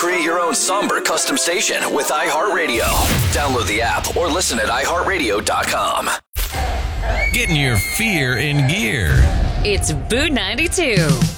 Create your own somber custom station with iHeartRadio. Download the app or listen at iHeartRadio.com. Getting your fear in gear. It's Boot 92.